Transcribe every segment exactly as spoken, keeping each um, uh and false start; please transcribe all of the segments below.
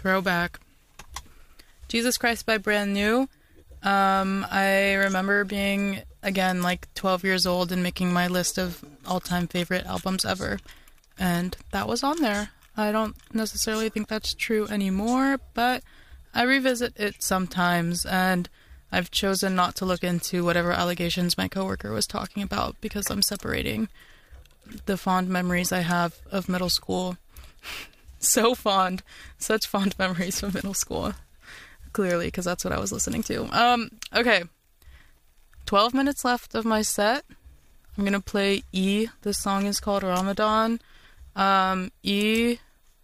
Throwback. Jesus Christ by Brand New. Um, I remember being, again, like twelve years old and making my list of all-time favorite albums ever. And that was on there. I don't necessarily think that's true anymore, but I revisit it sometimes, and I've chosen not to look into whatever allegations my coworker was talking about because I'm separating the fond memories I have of middle school. So fond. Such fond memories from middle school. Clearly, because that's what I was listening to. Um, okay. twelve minutes left of my set. I'm gonna play E. This song is called Ramadan. Um, E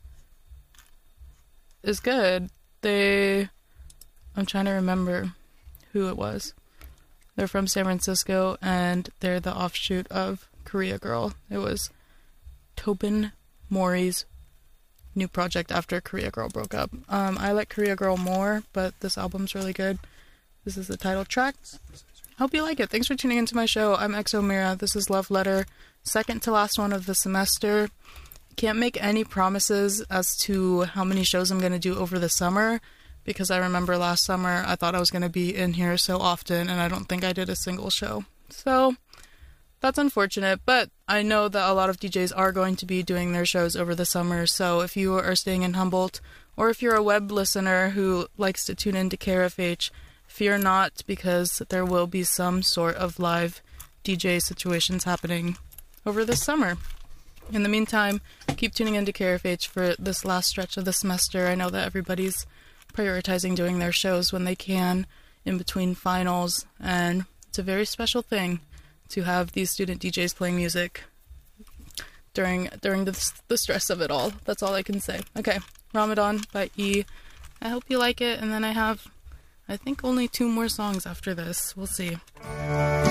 is good. They... I'm trying to remember who it was. They're from San Francisco, and they're the offshoot of Korea Girl. It was Tobin Mori's new project after Korea Girl broke up. Um, I like Korea Girl more, but this album's really good. This is the title track. Hope you like it. Thanks for tuning into my show. I'm Exo Mira. This is Love Letter, second to last one of the semester. Can't make any promises as to how many shows I'm going to do over the summer, because I remember last summer I thought I was going to be in here so often, and I don't think I did a single show. So that's unfortunate, but I know that a lot of D Js are going to be doing their shows over the summer, so if you are staying in Humboldt, or if you're a web listener who likes to tune into K R F H, fear not, because there will be some sort of live D J situations happening over this summer. In the meantime, keep tuning into K R F H for this last stretch of the semester. I know that everybody's prioritizing doing their shows when they can in between finals, and it's a very special thing to have these student D Js playing music during during the, the stress of it all. That's all I can say. Okay, Ramadan by E. I hope you like it, and then I have, I think, only two more songs after this. We'll see.